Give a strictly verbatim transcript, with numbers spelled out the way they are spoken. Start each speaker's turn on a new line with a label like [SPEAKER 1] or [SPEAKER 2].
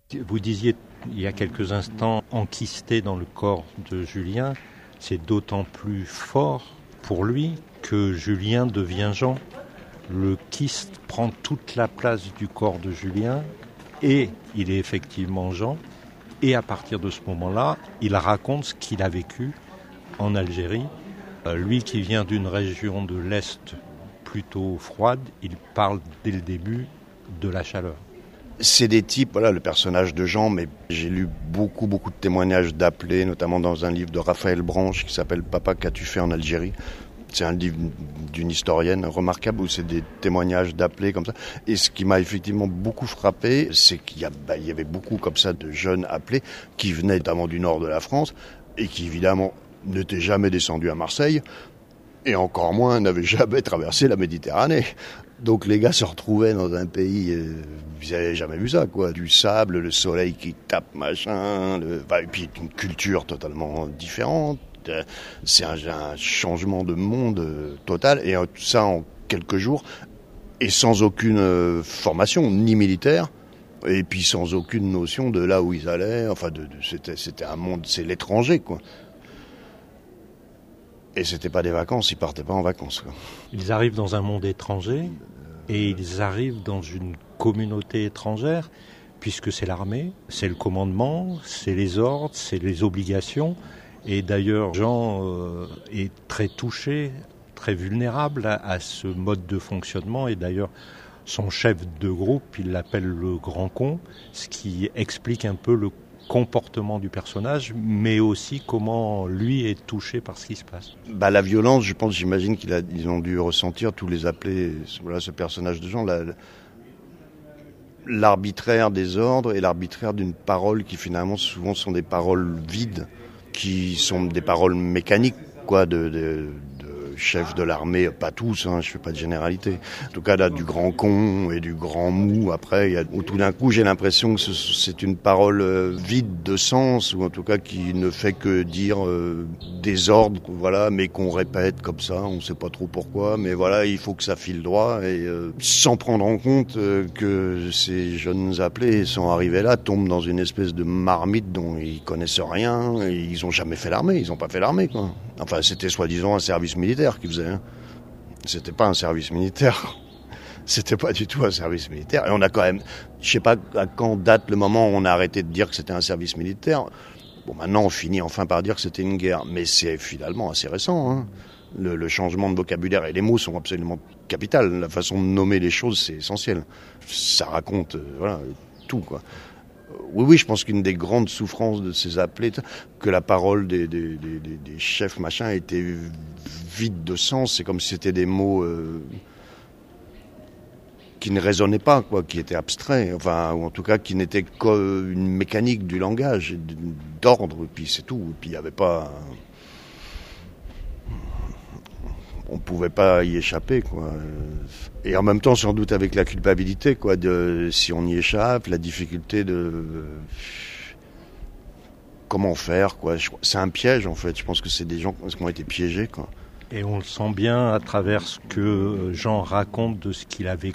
[SPEAKER 1] Vous disiez il y a quelques instants enquisté dans le corps de Julien, c'est d'autant plus fort pour lui que Julien devient Jean. Le kyste prend toute la place du corps de Julien et il est effectivement Jean. Et à partir de ce moment-là, il raconte ce qu'il a vécu en Algérie. Euh, lui qui vient d'une région de l'Est plutôt froide, il parle dès le début de la chaleur.
[SPEAKER 2] C'est des types, voilà, le personnage de Jean, mais j'ai lu beaucoup, beaucoup de témoignages d'appelés, notamment dans un livre de Raphaël Branche qui s'appelle « Papa, qu'as-tu fait en Algérie ?» C'est un livre d'une historienne remarquable où c'est des témoignages d'appelés comme ça. Et ce qui m'a effectivement beaucoup frappé, c'est qu'il y, a, bah, il y avait beaucoup comme ça de jeunes appelés qui venaient notamment du nord de la France et qui évidemment n'étaient jamais descendus à Marseille et encore moins n'avaient jamais traversé la Méditerranée. Donc les gars se retrouvaient dans un pays, euh, ils n'avaient jamais vu ça, quoi. Du sable, le soleil qui tape, machin, le... Enfin, et puis une culture totalement différente. C'est un, un changement de monde total, et tout ça en quelques jours, et sans aucune formation, ni militaire, et puis sans aucune notion de là où ils allaient. Enfin, de, de, c'était, c'était un monde, c'est l'étranger, quoi. Et c'était pas des vacances, ils partaient pas en vacances, quoi.
[SPEAKER 1] Ils arrivent dans un monde étranger, et ils arrivent dans une communauté étrangère, puisque c'est l'armée, c'est le commandement, c'est les ordres, c'est les obligations. Et d'ailleurs, Jean euh, est très touché, très vulnérable à, à ce mode de fonctionnement. Et d'ailleurs, son chef de groupe, il l'appelle le grand con, ce qui explique un peu le comportement du personnage, mais aussi comment lui est touché par ce qui se passe.
[SPEAKER 2] Bah, la violence, je pense, j'imagine qu'ils a, ils ont dû ressentir, tous les appelés, voilà, ce personnage de Jean, la, l'arbitraire des ordres et l'arbitraire d'une parole qui finalement souvent sont des paroles vides, qui sont des paroles mécaniques, quoi, de, de, de chefs de l'armée, pas tous, hein, je fais pas de généralité. En tout cas, là, du grand con et du grand mou, après, il y a, où tout d'un coup, j'ai l'impression que c'est une parole vide de sens, ou en tout cas qui ne fait que dire euh, des ordres, voilà, mais qu'on répète comme ça, on sait pas trop pourquoi, mais voilà, il faut que ça file droit, et euh, sans prendre en compte euh, que ces jeunes appelés sont arrivés là, tombent dans une espèce de marmite dont ils connaissent rien, et ils ont jamais fait l'armée, ils ont pas fait l'armée, quoi. Enfin, c'était soi-disant un service militaire qu'ils faisaient, hein. C'était pas un service militaire. C'était pas du tout un service militaire. Et on a quand même, je sais pas à quand date le moment où on a arrêté de dire que c'était un service militaire. Bon, maintenant on finit enfin par dire que c'était une guerre, mais c'est finalement assez récent, hein. Le, le changement de vocabulaire et les mots sont absolument capitaux. La façon de nommer les choses, c'est essentiel. Ça raconte, euh, voilà, tout, quoi. Oui, oui, je pense qu'une des grandes souffrances de ces appelés, que la parole des, des, des, des chefs machin était vide de sens. C'est comme si c'était des mots euh, qui ne résonnaient pas, quoi, qui étaient abstraits, enfin, ou en tout cas qui n'étaient qu'une mécanique du langage, d'ordre, et puis c'est tout. Et puis il n'y avait pas, on pouvait pas y échapper, quoi. Et en même temps, sans doute avec la culpabilité, quoi, de si on y échappe, la difficulté de comment faire, quoi. C'est un piège, en fait. Je pense que c'est des gens qui ont été piégés, quoi.
[SPEAKER 1] Et on le sent bien à travers ce que Jean raconte de ce qu'il a vécu